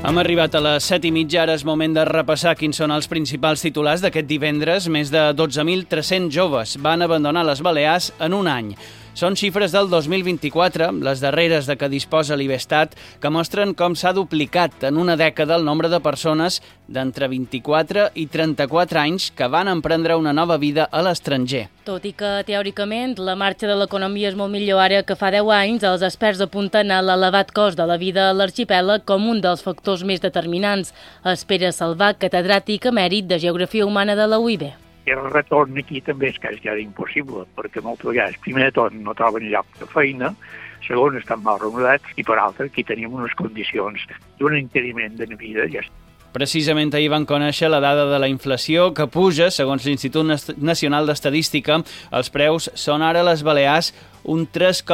Hem arribat a les 7:30, ara és moment de repassar quins són els principals titulars d'aquest divendres. Més de 12.300 joves van abandonar les Balears en un any. Són xifres del 2024, les darreres de què disposa l'Ivestat, que mostren com s'ha duplicat en una dècada el nombre de persones d'entre 24 i 34 anys que van emprendre una nova vida a l'estranger. Tot i que, teòricament, la marxa de l'economia és molt millor ara que fa 10 anys, els experts apunten a l'elevat cost de la vida a l'arxipèlag com un dels factors més determinants. Espera Salvà, catedràtic emèrit de Geografia Humana de la UIB. El retorn aquí també és quasi impossible, perquè moltes vegades, primer de tot, no troben lloc de feina, segon, estan mal remunerats, i per altra, aquí tenim unes condicions d'un encariment de vida. Precisament ahir van conèixer la dada de la inflació que puja, segons l'Institut Nacional d'Estadística. Els preus són ara a les Balears un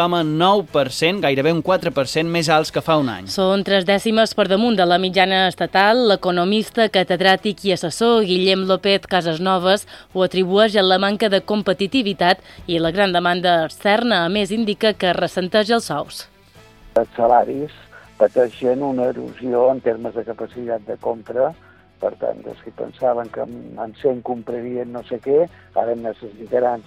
3,9%, gairebé un 4% més alts que fa un any. Són 3 dècimes per damunt de la mitjana estatal. L'economista, catedràtic i assessor Guillem López Casasnovas ho atribueix a la manca de competitivitat i la gran demanda externa. A més, indica que ressenteix els sous. Els salaris pateixen una erosió en termes de capacitat de compra. Per tant, els que pensaven que en 100 comprarien no sé què, ara necessitaran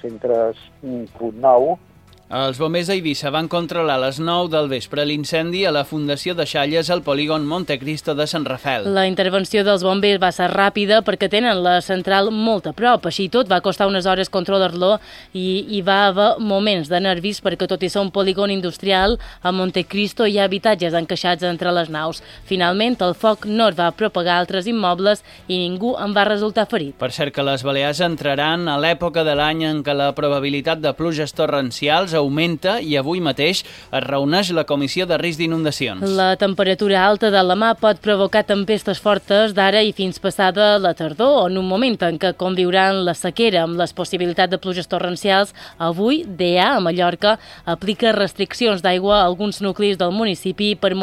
103,9. Els bombers d'Eivissa van controlar a les 9 del vespre l'incendi a la Fundació de Xalles al polígon Montecristo de Sant Rafel. La intervenció dels bombers va ser ràpida perquè tenen la central molt a prop. Així tot, va costar unes hores controlar-lo i hi va haver moments de nervis perquè tot i ser un polígon industrial, a Montecristo hi ha habitatges encaixats entre les naus. Finalment, el foc no es va propagar a altres immobles i ningú en va resultar ferit. Per cert que les Balears entraran a l'època de l'any en què la probabilitat de pluges torrencials augmenta i avui mateix es reuneix la Comissió de Risc d'Inundacions. La temperatura alta de la mà pot provocar tempestes fortes d'ara i fins passada la tardor, en un moment en què conviuran la sequera amb les possibilitats de pluges torrencials. Avui, DEA, a Mallorca, aplica restriccions d'aigua a alguns nuclis del municipi per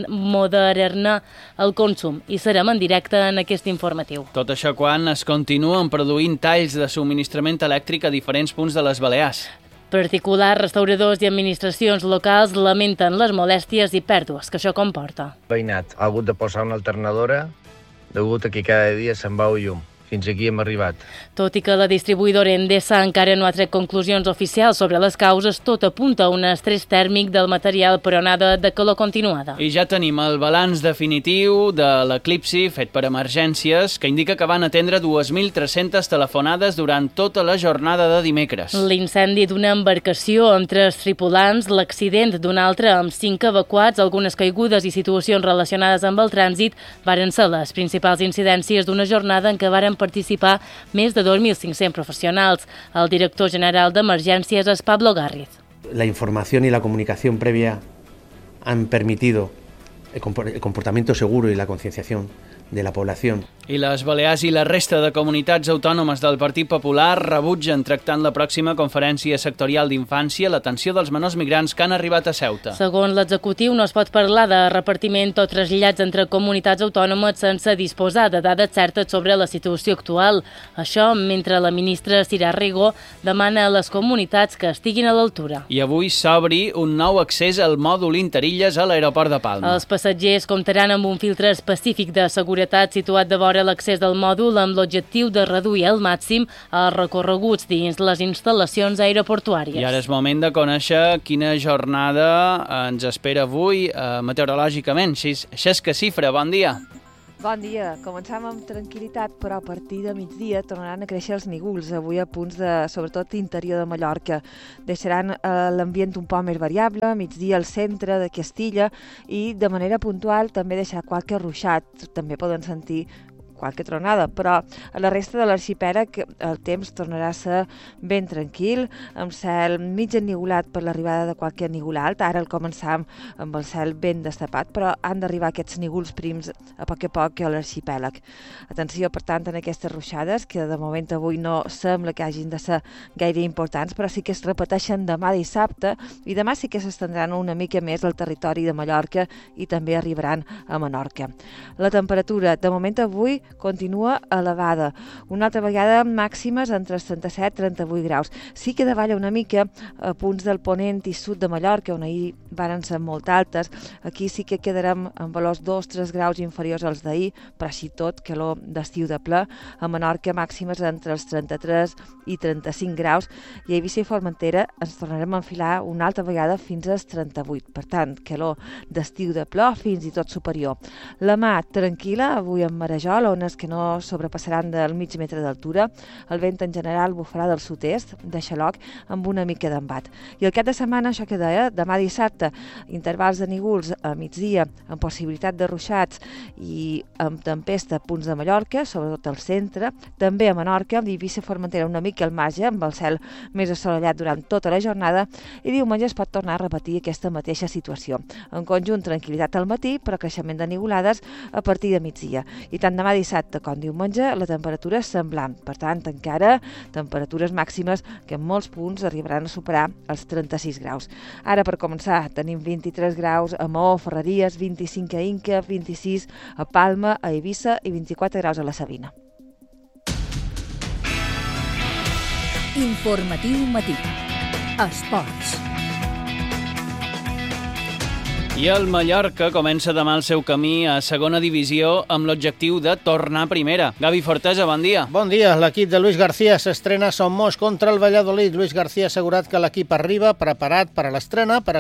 moderar el consum. I serem en directe en aquest informatiu. Tot això quan es continuen produint talls de subministrament elèctric a diferents punts de les Balears. Particulars, restauradors i administracions locals lamenten les molèsties i pèrdues que això comporta. Veïnat ha hagut de posar una alternadora degut a que cada dia se'n va el llum. Fins aquí hem arribat. Tot i que la distribuïdora Endesa encara no ha tret conclusions oficials sobre les causes, tot apunta a un estrès tèrmic del material per onada de calor continuada. I ja tenim el balanç definitiu de l'eclipsi fet per emergències, que indica que van atendre 2.300 telefonades durant tota la jornada de dimecres. L'incendi d'una embarcació amb 3 tripulants, l'accident d'una altra amb 5 evacuats, algunes caigudes i situacions relacionades amb el trànsit varen ser les principals incidències d'una jornada en què varen participar més de 2.500 profesionals. El director general d'Emergències és Pablo Garriz. La información y la comunicación previa han permitido el comportamiento seguro y la concienciación de la población. I les Balears i la resta de comunitats autònomes del Partit Popular rebutgen tractant la pròxima conferència sectorial d'infància l'atenció dels menors migrants que han arribat a Ceuta. Segons l'executiu, no es pot parlar de repartiment o trasllats entre comunitats autònomes sense disposar de dades certes sobre la situació actual. Això mentre la ministra Sira Rego demana a les comunitats que estiguin a l'altura. I avui s'obri un nou accés al mòdul Interilles a l'aeroport de Palma. Els passatgers comptaran amb un filtre específic de seguretat situat de vora l'accés del mòdul amb l'objectiu de reduir al màxim els recorreguts dins les instal·lacions aeroportuàries. I ara és moment de conèixer quina jornada ens espera avui meteorològicament. Xesca Cifra, bon dia. Bon dia. Començam amb tranquil·litat, però a partir de migdia tornaran a créixer els nígols, avui a punts de, sobretot, interior de Mallorca. Deixaran l'ambient un poc més variable, a migdia al centre de Castilla i de manera puntual també deixarà qualque ruixat. També poden sentir qualque tronada, però a la resta de l'arxipèlag el temps tornarà a ser ben tranquil, amb cel mig ennigolat per l'arribada de qualque nígol alt. Ara el començam amb el cel ben destapat, però han d'arribar aquests nígols prims a poc a l'arxipèlag. Atenció, per tant, en aquestes ruixades, que de moment avui no sembla que hagin de ser gaire importants, però sí que es repeteixen demà dissabte i demà sí que s'estendran una mica més al territori de Mallorca i també arribaran a Menorca. La temperatura, de moment avui, continua elevada. Una altra vegada màximes entre els 37 i 38 graus. Sí que davalla una mica a punts del ponent i sud de Mallorca, on ahir van ser molt altes. Aquí sí que quedarem en valors 2-3 graus inferiors als d'ahir, però així tot calor d'estiu de ple. A Menorca màximes entre els 33 i 35 graus i a Eivissa i Formentera ens tornarem a enfilar una altra vegada fins als 38. Per tant, calor d'estiu de ple fins i tot superior. La mà tranquil·la, avui en Marajol, ones que no sobrepassaran del mig metre d'altura. El vent en general bufarà del sud-est, de xaloc, amb una mica d'embat. I el cap de setmana, això que deia, demà dissabte, intervals de nígols a migdia, amb possibilitat de ruixats i amb tempesta a punts de Mallorca, sobretot al centre, també a Menorca, Eivissa i Formentera una mica al marge, amb el cel més assolellat durant tota la jornada, i diumenge es pot tornar a repetir aquesta mateixa situació. En conjunt, tranquil·litat al matí, però creixement de nigolades a partir de migdia. I tant demà dissabte com diumenge, la temperatura és semblant. Per tant, encara temperatures màximes que en molts punts arribaran a superar els 36 graus. Ara, per començar, tenim 23 graus a Maó, Ferreries, 25 a Inca, 26 a Palma, a Eivissa i 24 graus a la Sabina. Informatiu matí. Esports. I el Mallorca comença demà el seu camí a segona divisió amb l'objectiu de tornar a primera. Gavi Fortesa, bon dia. Bon dia. L'equip de Luis García s'estrena a Somos contra el Valladolid. Luis García ha assegurat que l'equip arriba preparat per a l'estrena, però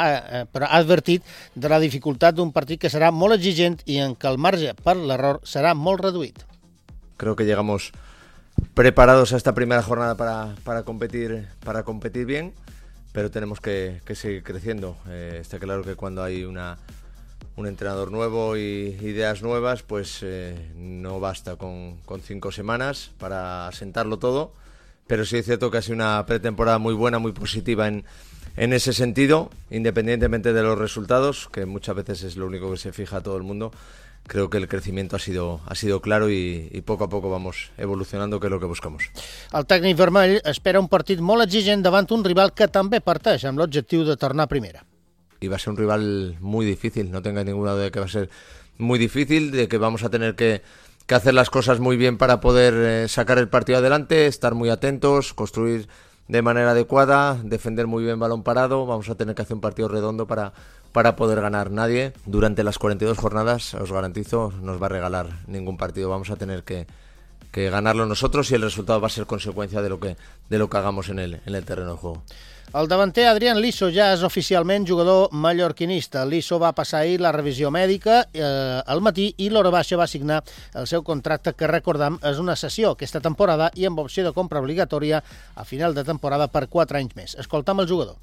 ha advertit de la dificultat d'un partit que serà molt exigent i en què el marge per l'error serà molt reduït. Creo que llegamos preparados a esta primera jornada para competir bien, pero tenemos que seguir creciendo. Está claro que cuando hay un entrenador nuevo y ideas nuevas, pues no basta con 5 semanas para asentarlo todo, pero sí es cierto que ha sido una pretemporada muy buena, muy positiva en ese sentido, independientemente de los resultados, que muchas veces es lo único que se fija todo el mundo. Creo que el crecimiento ha sido claro y poco a poco vamos evolucionando, que es lo que buscamos. El tècnic vermell espera un partit molt exigent davant un rival que també parteix amb l'objectiu de tornar a primera. Y va a ser un rival muy difícil, no tenga ninguna duda de que va a ser muy difícil, de que vamos a tener que hacer las cosas muy bien para poder sacar el partido adelante, estar muy atentos, construir de manera adecuada, defender muy bien balón parado. Vamos a tener que hacer un partido redondo para poder ganar. Nadie durante las 42 jornadas, os garantizo, nos va a regalar ningún partido. Vamos a tener que ganarlo nosotros y el resultado va a ser consecuencia de lo que hagamos en el terreno de juego. El davanter Adrián Liso ja és oficialment jugador mallorquinista. Liso va passar ahir la revisió mèdica al matí i l'hora baixa va signar el seu contracte, que recordam és una cessió aquesta temporada i amb opció de compra obligatòria a final de temporada per 4 anys més. Escoltam el jugador.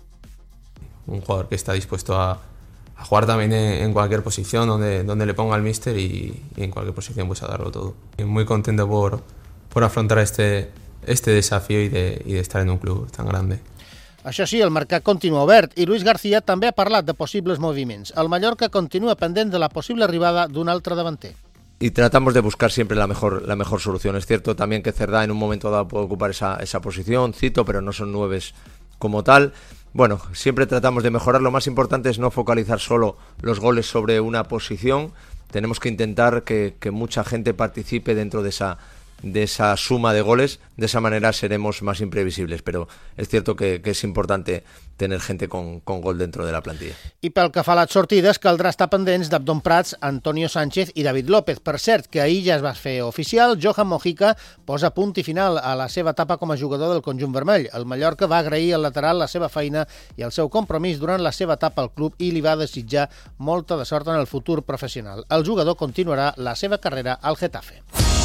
Un jugador que está dispuesto a jugar también en cualquier posición donde le ponga el míster y en cualquier posición pues a darlo todo. Y muy contento por afrontar este desafío y de estar en un club tan grande. Això sí, el mercat continua obert i Luis García també ha parlat de possibles moviments. El Mallorca continua pendent de la possible arribada d'un altre davanter. Y tratamos de buscar siempre la mejor solución. Es cierto también que Cerdá en un momento dado puede ocupar esa posición, Cito, pero no son 9 como tal. Bueno, siempre tratamos de mejorar. Lo más importante es no focalizar solo los goles sobre una posición. Tenemos que intentar que mucha gente participe dentro de esa suma de goles. De esa manera seremos más imprevisibles, pero es cierto que es importante tener gente con gol dentro de la plantilla. I pel que fa a les sortides, caldrà estar pendents d'Abdon Prats, Antonio Sánchez i David López. Per cert, que ahir ja es va fer oficial, Johan Mojica posa punt i final a la seva etapa com a jugador del conjunt vermell. El Mallorca va agrair al lateral la seva feina i el seu compromís durant la seva etapa al club i li va desitjar molta de sort en el futur professional. El jugador continuarà la seva carrera al Getafe.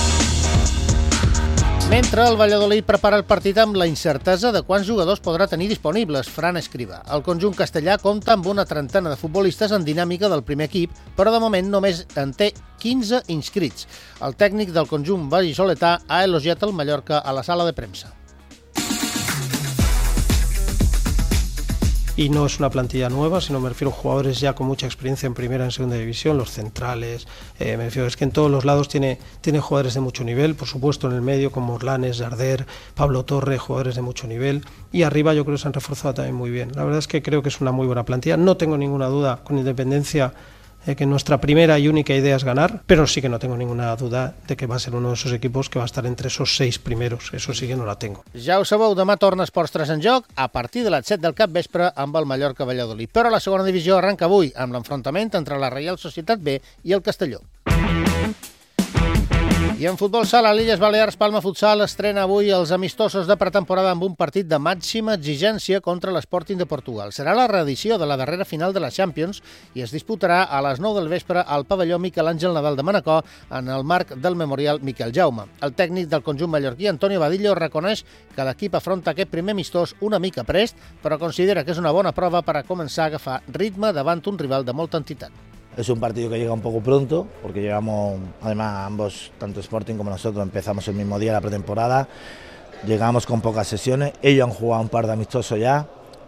Mentre el Valladolid prepara el partit amb la incertesa de quants jugadors podrà tenir disponibles, Fran Escrivà. El conjunt castellà compta amb una trentena de futbolistes en dinàmica del primer equip, però de moment només en té 15 inscrits. El tècnic del conjunt vallisoletà ha elogiat el Mallorca a la sala de premsa. Y no es una plantilla nueva, sino me refiero a jugadores ya con mucha experiencia en primera, en segunda división, los centrales, me refiero, es que en todos los lados tiene jugadores de mucho nivel, por supuesto en el medio como Orlanes, Darder, Pablo Torre, jugadores de mucho nivel, y arriba yo creo que se han reforzado también muy bien. La verdad es que creo que es una muy buena plantilla, no tengo ninguna duda, con independencia que nuestra primera y única idea es ganar, pero sí que no tengo ninguna duda de que va a ser uno de esos equipos que va a estar entre esos 6 primeros. Eso sí que no la tengo. Ja ho sabeu, demà torna Esports 3 en joc a partir de les 7 del capvespre amb el Mallorca Valladolid. Però la segona divisió arranca avui amb l'enfrontament entre la Reial Societat B i el Castelló. I en futbol sala, l'Illes Balears Palma Futsal estrena avui els amistosos de pretemporada amb un partit de màxima exigència contra l'Sporting de Portugal. Serà la reedició de la darrera final de la Champions i es disputarà a les 9 del vespre al pavelló Miquel Àngel Nadal de Manacor en el marc del Memorial Miquel Jaume. El tècnic del conjunt mallorquí, Antonio Vadillo, reconeix que l'equip afronta aquest primer amistós una mica prest, però considera que és una bona prova per a començar a agafar ritme davant un rival de molta entitat. Es un partido que llega un poco pronto, porque llegamos, además ambos, tanto Sporting como nosotros, empezamos el mismo día la pretemporada, llegamos con pocas sesiones, ellos han jugado un par de amistosos ya,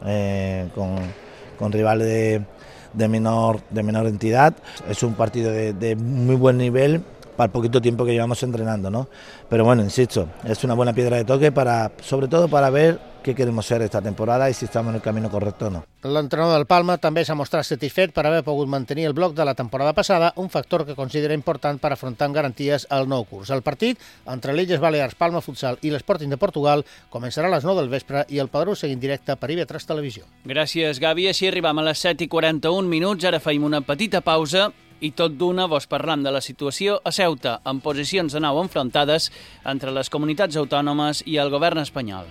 con rivales de menor entidad. Es un partido de muy buen nivel para el poquito tiempo que llevamos entrenando, ¿no? Pero bueno, insisto, es una buena piedra de toque, sobre todo para ver què queremos ser esta temporada i si estem en el camí correcte o no. L'entrenador del Palma també s'ha mostrat satisfet per haver pogut mantenir el bloc de la temporada passada, un factor que considera important per afrontar amb garanties el nou curs. El partit entre l'Illes Balears Palma Futsal i l'Sporting de Portugal començarà a les 9 del vespre i el podreu seguir en directe per IB3 Televisió. Gràcies, Gavi. Així arribam a les 7:41. Ara feim una petita pausa i tot d'una vos parlam de la situació a Ceuta, amb posicions de nou enfrontades entre les comunitats autònomes i el govern espanyol.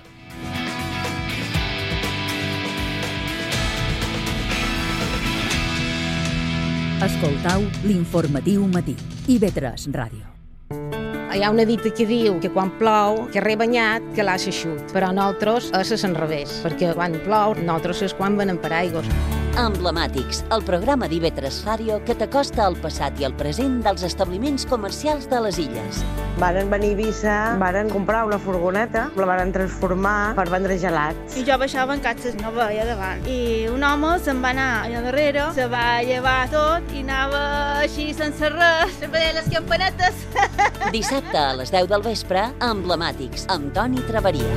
Escoltau l'informatiu matí. IB3 Ràdio. Hi ha una dita que diu que quan plou, que rebanyat, que l'ha s'eixut. Però nosaltres és l'enrevés, perquè quan plou, nosaltres és quan venen paraigües. Emblemàtics, el programa d'IB3 Ràdio que t'acosta al passat i al present dels establiments comercials de les illes. Varen venir a Eivissa, varen comprar una furgoneta, la varen transformar per vendre gelats. I jo baixava en catxes, no veia davant. I un home se'n va anar allà darrere, se va llevar tot i anava així sense res, sempre deia les campanetes. Dissabte a les 10 del vespre, Emblemàtics, amb Toni Traveria.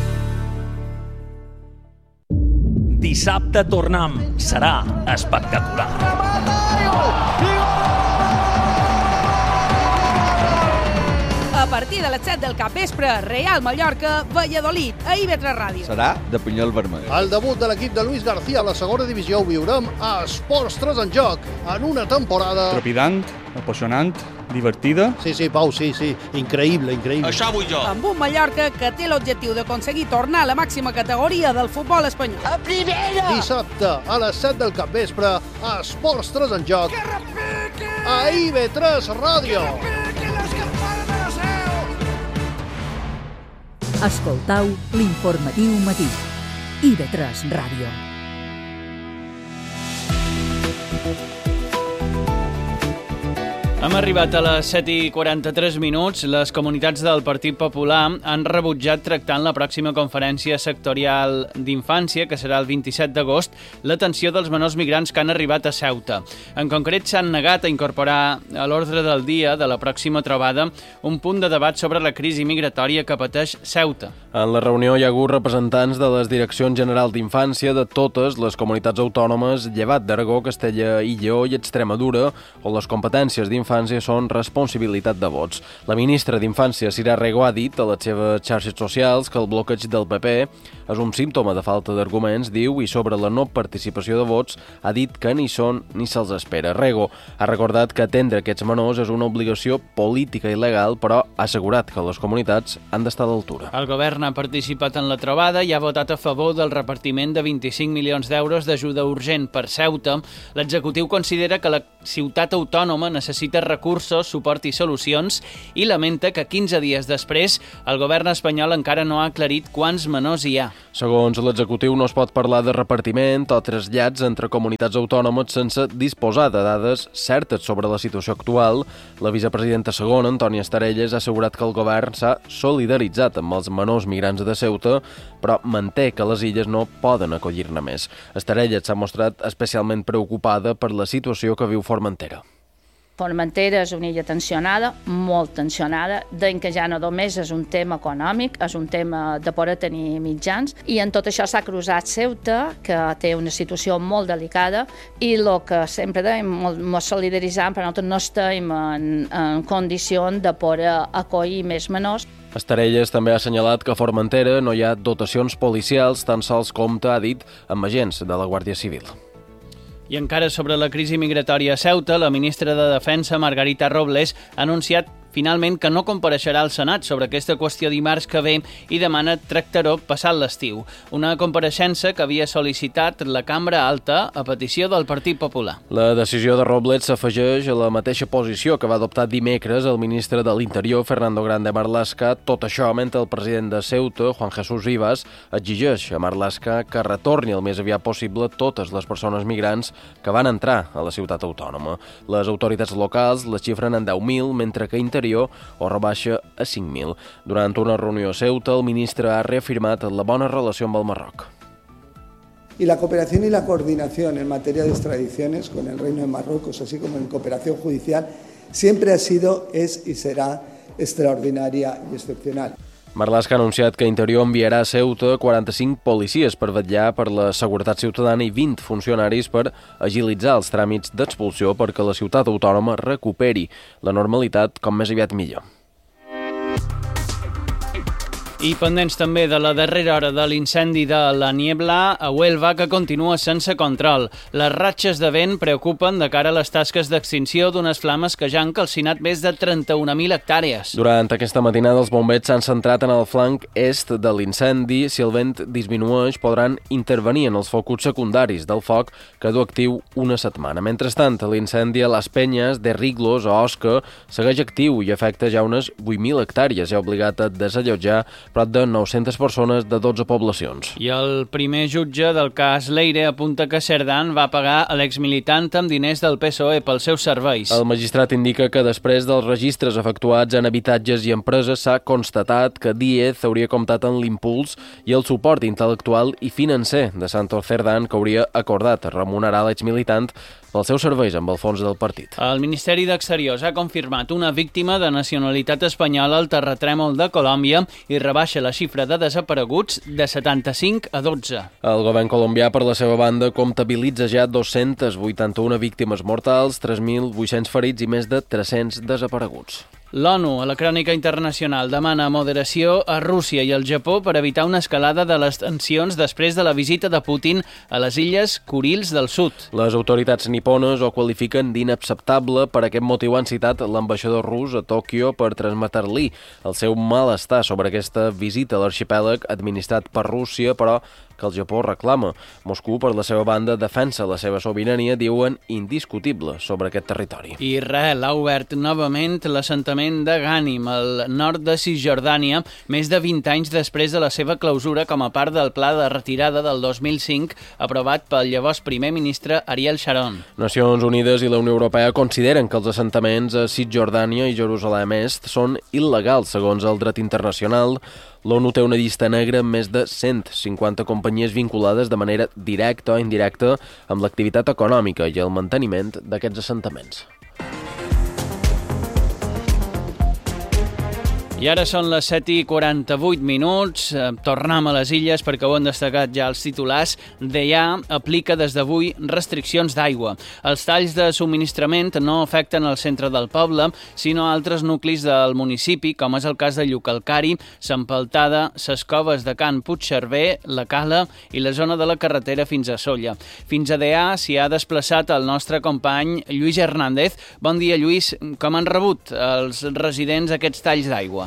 Dissabte tornem. Serà espectacular. A partir de les 7 del capvespre, Real Mallorca, Valladolid, a IB3 Ràdio. Serà de pinyol vermell. El debut de l'equip de Luis García a la segona divisió ho viurem a Esports 3 en joc, en una temporada... Trepidant, apassionant, divertida. Sí, Pau, sí, increïble. Això vull jo. Amb un Mallorca que té l'objectiu d'aconseguir tornar a la màxima categoria del futbol espanyol. A primera! Dissabte, a les 7 del capvespre, a Esports 3 en joc, a IB3 Ràdio. Escoltau l'informatiu matí. IB3 Ràdio. Hem arribat a les 7:43. Les comunitats del Partit Popular han rebutjat tractar en la pròxima conferència sectorial d'infància, que serà el 27 d'agost, l'atenció dels menors migrants que han arribat a Ceuta. En concret, s'han negat a incorporar a l'ordre del dia de la pròxima trobada un punt de debat sobre la crisi migratòria que pateix Ceuta. En la reunió hi ha hagut representants de les Direccions Generals d'Infància de totes les comunitats autònomes, llevat d'Aragó, Castella i Lleó i Extremadura, on les competències d'infància són responsabilitat de vots. La ministra d'Infància, Sira Rego, ha dit a les seves xarxes socials que el bloqueig del PP és un símptoma de falta d'arguments, diu, i sobre la no participació de vots ha dit que ni són ni se'ls espera. Rego ha recordat que atendre aquests menors és una obligació política i legal, però ha assegurat que les comunitats han d'estar a l'altura. El govern ha participat en la trobada i ha votat a favor del repartiment de 25 milions d'euros d'ajuda urgent per Ceuta. L'executiu considera que la ciutat autònoma necessita recursos, suport i solucions i lamenta que 15 dies després el govern espanyol encara no ha aclarit quants menors hi ha. Segons l'executiu, no es pot parlar de repartiment o trasllats entre comunitats autònomes sense disposar de dades certes sobre la situació actual. La vicepresidenta segona, Antònia Estarelles, ha assegurat que el govern s'ha solidaritzat amb els menors migrants de Ceuta, però manté que les illes no poden acollir-ne més. Estarelles s'ha mostrat especialment preocupada per la situació que viu Formentera. Formentera és una illa tensionada, molt tensionada, deien que ja no només és un tema econòmic, és un tema de poder tenir mitjans, i en tot això s'ha cruzat Ceuta, que té una situació molt delicada, i el que sempre dèiem, ens solidaritzem, però nosaltres no estem en condició de poder acollir més menors. Estarelles també ha assenyalat que a Formentera no hi ha dotacions policials, tan sols compta, ha dit, amb agents de la Guàrdia Civil. I encara sobre la crisi migratòria a Ceuta, la ministra de Defensa, Margarita Robles, ha anunciat finalment que no compareixerà al Senat sobre aquesta qüestió dimarts que ve i demana tractar-ho passat l'estiu. Una compareixença que havia sol·licitat la Cambra Alta a petició del Partit Popular. La decisió de Robles s'afegeix a la mateixa posició que va adoptar dimecres el ministre de l'Interior, Fernando Grande Marlaska, tot això mentre el president de Ceuta, Juan Jesús Rivas, exigeix a Marlaska que retorni el més aviat possible totes les persones migrants que van entrar a la ciutat autònoma. Les autoritats locals les xifren en 10.000, mentre que Interior o rebaixa a 5.000. Durant una reunió a Ceuta, el ministre ha reafirmat la bona relació amb el Marroc. Y la cooperación y la coordinación en materia de extradiciones con el Reino de Marruecos, así como en cooperación judicial, siempre ha sido, es y será extraordinaria y excepcional. Marlaska ha anunciat que Interior enviarà a Ceuta 45 policies per vetllar per la seguretat ciutadana i 20 funcionaris per agilitzar els tràmits d'expulsió perquè la ciutat autònoma recuperi la normalitat com més aviat millor. I pendents també de la darrera hora de l'incendi de la Niebla a Huelva, que continua sense control. Les ratxes de vent preocupen de cara a les tasques d'extinció d'unes flames que ja han calcinat més de 31.000 hectàrees. Durant aquesta matinada, els bombers s'han centrat en el flanc est de l'incendi. Si el vent disminueix, podran intervenir en els focus secundaris del foc, que du actiu una setmana. Mentrestant, l'incendi a les Penyes de Riglos, a Osca, segueix actiu i afecta ja unes 8.000 hectàrees i ha obligat a desallotjar prop de 900 persones de 12 poblacions. I el primer jutge del cas Leire apunta que Cerdán va pagar a l'exmilitant amb diners del PSOE pels seus serveis. El magistrat indica que després dels registres efectuats en habitatges i empreses s'ha constatat que Díez hauria comptat en l'impuls i el suport intel·lectual i financer de Santos Cerdán, que hauria acordat remunerar l'exmilitant pels seus serveis amb el fons del partit. El Ministeri d'Exteriors ha confirmat una víctima de nacionalitat espanyola al terratrèmol de Colòmbia i rebaixa la xifra de desapareguts de 75 a 12. El govern colombià, per la seva banda, comptabilitza ja 281 víctimes mortals, 3.800 ferits i més de 300 desapareguts. L'ONU, a la crònica internacional, demana moderació a Rússia i al Japó per evitar una escalada de les tensions després de la visita de Putin a les illes Kurils del Sud. Les autoritats nipones ho qualifiquen d'inacceptable. Per aquest motiu han citat l'ambaixador rus a Tòquio per transmetre-li el seu malestar sobre aquesta visita a l'arxipèlag administrat per Rússia, però que el Japó reclama. Moscou, per la seva banda, defensa la seva sobirania, diuen, indiscutible sobre aquest territori. Israel ha obert novament l'assentament de Ghanim, al nord de Cisjordània, més de 20 anys després de la seva clausura com a part del pla de retirada del 2005, aprovat pel llavors primer ministre Ariel Sharon. Nacions Unides i la Unió Europea consideren que els assentaments a Cisjordània i Jerusalem Est són il·legals segons el dret internacional. L'ONU té una llista negra amb més de 150 companyies vinculades de manera directa o indirecta amb l'activitat econòmica i el manteniment d'aquests assentaments. I ara són les 7:48. Tornem a les illes perquè ho han destacat ja els titulars. DEA aplica des d'avui restriccions d'aigua. Els talls de subministrament no afecten el centre del poble, sinó altres nuclis del municipi, com és el cas de Llucalcari, S'Empaltada, ses Coves de Can Puigcerver, la Cala i la zona de la carretera fins a Sóller. Fins a DEA s'hi ha desplaçat el nostre company Lluís Hernández. Bon dia, Lluís. Com han rebut els residents aquests talls d'aigua?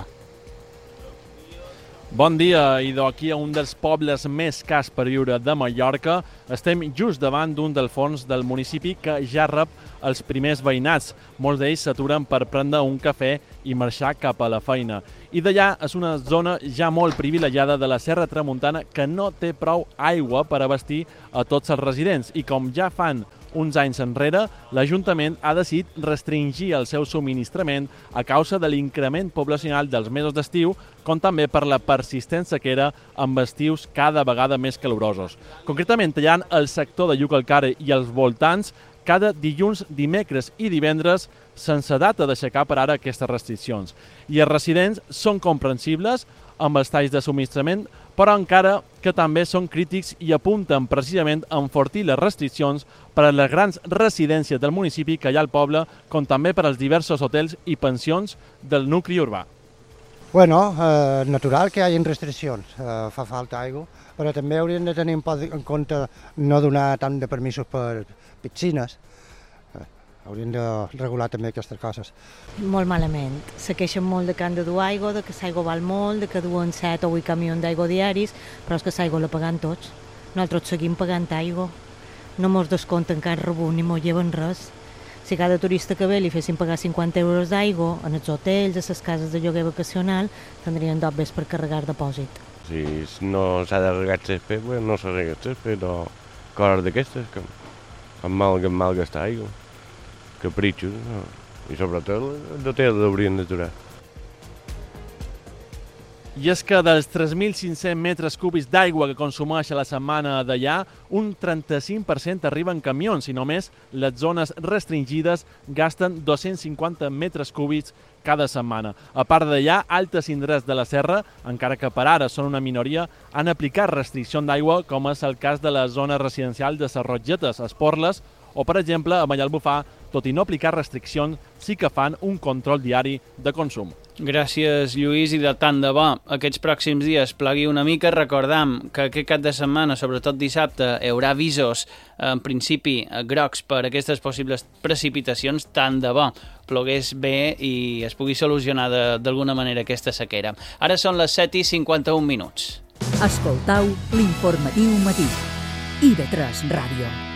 Bon dia, i d'aquí a un dels pobles més cars per viure de Mallorca. Estem just davant d'un dels forns del municipi que ja rep els primers veïnats. Molts d'ells s'aturen per prendre un cafè i marxar cap a la feina. I d'allà és una zona ja molt privilegiada de la Serra Tramuntana que no té prou aigua per abastir a tots els residents. I com ja fan uns anys enrere, l'Ajuntament ha decidit restringir el seu subministrament a causa de l'increment poblacional dels mesos d'estiu, com també per la persistent sequera amb estius cada vegada més calorosos. Concretament, allà el sector de Llucalcari i els voltants cada dilluns, dimecres i divendres, sense data d'aixecar per ara aquestes restriccions. I els residents són comprensibles amb els talls de subministrament, però encara que també són crítics i apunten precisament a enfortir les restriccions per a les grans residències del municipi que hi ha al poble, com també per als diversos hotels i pensions del nucli urbà. Bueno, natural que hi hagi restriccions, fa falta aigua, però també hauríem de tenir en compte no donar tant de permisos per piscines. Hauríem de regular també aquestes coses. Molt malament. Se queixen molt de que han de dur aigua, de que l'aigua val molt, de que duen 7 o 8 camions d'aigua diaris, però és que l'aigua la pagant tots. Nosaltres seguim pagant aigua. No mos descompten cap rebut ni mos lleven res. Si cada turista que ve li fessin pagar 50 euros d'aigua en els hotels, a les cases de lloguer vacacional, tindrien dobbes per carregar depòsit. Si no s'ha de regar el césped, no s'ha regat el césped o coses d'aquestes, que mal gastar aigua, capritxos, no? I sobretot els hotels l'haurien d'aturar. I és que dels 3.500 metres cúbics d'aigua que consumeix a la setmana d'allà, un 35% arriba en camions i només les zones restringides gasten 250 metres cúbics cada setmana. A part d'allà, altres indrets de la serra, encara que per ara són una minoria, han aplicat restriccions d'aigua, com és el cas de la zona residencial de les Rogetes, Esporles, o, per exemple, a Mallalbufar, tot i no aplicar restriccions, sí que fan un control diari de consum. Gràcies, Lluís, i de tant de bo. Aquests pròxims dies plegui una mica. Recordam que aquest cap de setmana, sobretot dissabte, hi haurà avisos, en principi, grocs per aquestes possibles precipitacions. Tant de bo plogués bé i es pugui solucionar d'alguna manera aquesta sequera. Ara són les 7:51. Escoltau l'informatiu matí. IB3 Ràdio.